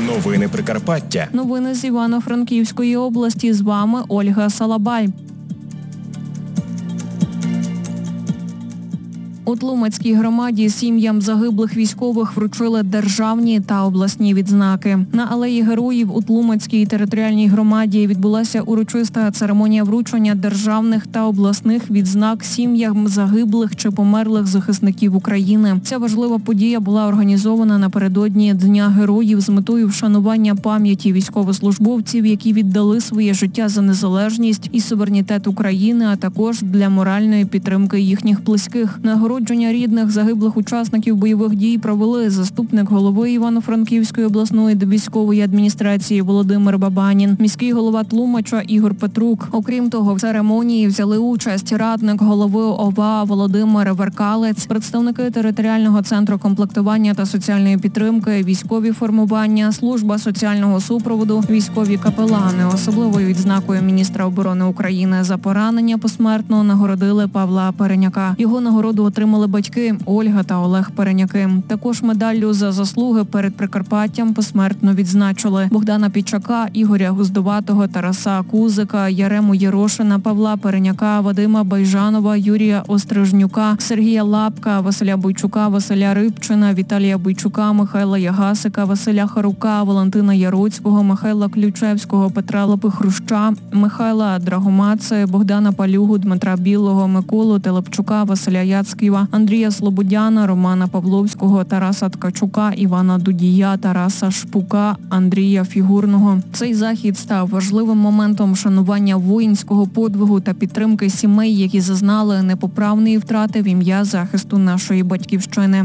Новини Прикарпаття. Новини з Івано-Франківської області. З вами Ольга Салабай. У Тлумацькій громаді сім'ям загиблих військових вручили державні та обласні відзнаки. На Алеї Героїв у Тлумацькій територіальній громаді відбулася урочиста церемонія вручення державних та обласних відзнак сім'ям загиблих чи померлих захисників України. Ця важлива подія була організована напередодні Дня Героїв з метою вшанування пам'яті військовослужбовців, які віддали своє життя за незалежність і суверенітет України, а також для моральної підтримки їхніх близьких. Нагородження рідних загиблих учасників бойових дій провели заступник голови Івано-Франківської обласної військової адміністрації Володимир Бабанін, міський голова Тлумача Ігор Петрук. Окрім того, в церемонії взяли участь радник голови ОВА Володимир Веркалець, представники територіального центру комплектування та соціальної підтримки, військові формування, служба соціального супроводу, військові капелани. Особливою відзнакою міністра оборони України за поранення посмертно нагородили Павла Переняка. Його нагороду отримали батьки Ольга та Олег Переняки. Також медаллю за заслуги перед Прикарпаттям посмертно відзначили Богдана Підчака, Ігоря Гуздоватого, Тараса Кузика, Ярему Єрошина, Павла Переняка, Вадима Байжанова, Юрія Острижнюка, Сергія Лапка, Василя Бойчука, Василя Рибчина, Віталія Бойчука, Михайла Ягасика, Василя Харука, Валентина Яроцького, Михайла Ключевського, Петра Лопи-Хруща, Михайла Драгомаци, Богдана Палюгу, Дмитра Білого, Миколу Телепчука, Василя Яцьківа, Андрія Слободяна, Романа Павловського, Тараса Ткачука, Івана Дудія, Тараса Шпука, Андрія Фігурного. Цей захід став важливим моментом вшанування воїнського подвигу та підтримки сімей, які зазнали непоправної втрати в ім'я захисту нашої батьківщини.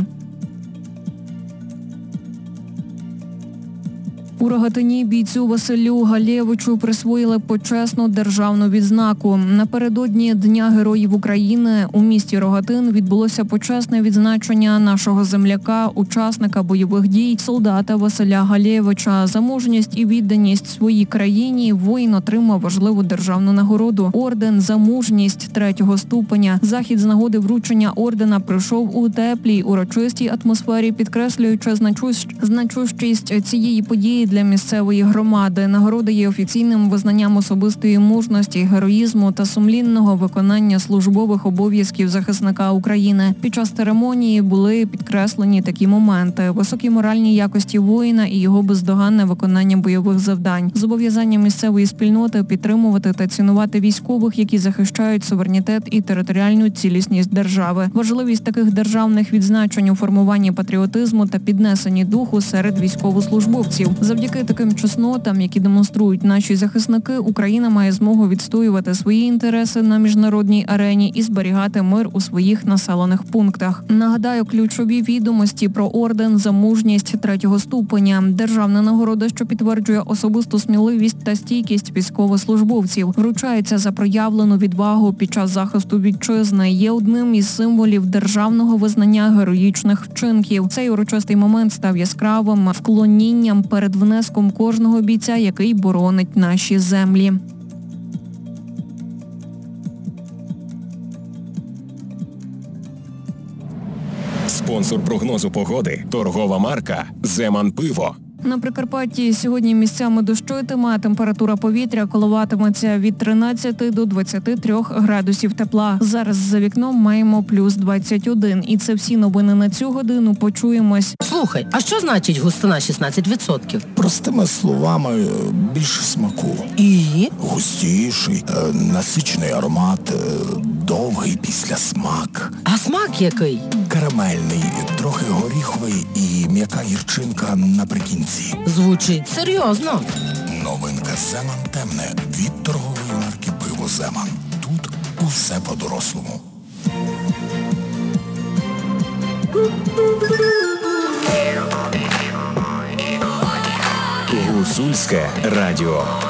У Рогатині бійцю Василю Галєвичу присвоїли почесну державну відзнаку. Напередодні Дня Героїв України у місті Рогатин відбулося почесне відзначення нашого земляка, учасника бойових дій, солдата Василя Галєвича. За мужність і відданість своїй країні воїн отримав важливу державну нагороду – орден за мужність 3-го ступеня. Захід з нагоди вручення ордена пройшов у теплій, урочистій атмосфері, підкреслюючи значущість цієї події для місцевої громади. Нагорода є офіційним визнанням особистої мужності, героїзму та сумлінного виконання службових обов'язків захисника України. Під час церемонії були підкреслені такі моменти: високі моральні якості воїна і його бездоганне виконання бойових завдань, зобов'язання місцевої спільноти підтримувати та цінувати військових, які захищають суверенітет і територіальну цілісність держави. Важливість таких державних відзначень у формуванні патріотизму та піднесенні духу серед військовослужбовців. Завдяки таким чеснотам, які демонструють наші захисники, Україна має змогу відстоювати свої інтереси на міжнародній арені і зберігати мир у своїх населених пунктах. Нагадаю, ключові відомості про орден за мужність 3-го ступеня. Державна нагорода, що підтверджує особисту сміливість та стійкість військовослужбовців. Вручається за проявлену відвагу під час захисту вітчизни. Є одним із символів державного визнання героїчних вчинків. Цей урочистий момент став яскравим вклонінням перед внеском кожного бійця, який боронить наші землі. Спонсор прогнозу погоди – торгова марка «Земан Пиво». На Прикарпатті сьогодні місцями дощитиме, а температура повітря коливатиметься від 13 до 23 градусів тепла. Зараз за вікном маємо плюс 21. І це всі новини на цю годину. Почуємось. Слухай, а що значить густина 16%? Простими словами, більше смаку. І? Густіший, насичений аромат, довгий післясмак. А смак який? Карамельний, трохи горіховий і м'яка гірчинка наприкінці. Звучить серйозно. Новинка «Земан темне» від торгової марки «Пиво Земан». Тут усе по-дорослому. Гуцульське радіо.